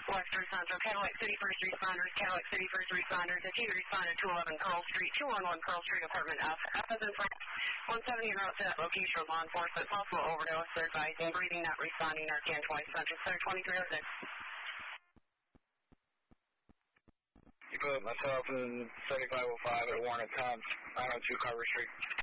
Western Central, Cadillac City First Responders, Cadillac City First Responders. If you responded to 211 Pearl Street, 211 Pearl Street, Apartment F. F is in front. 170 en route to that location of law enforcement. Possible overdose. They're advising breathing, not responding. Narcan 20 Central, Center 2306. You put myself in 7505 at Warren at Tom's, 902 Carver Street.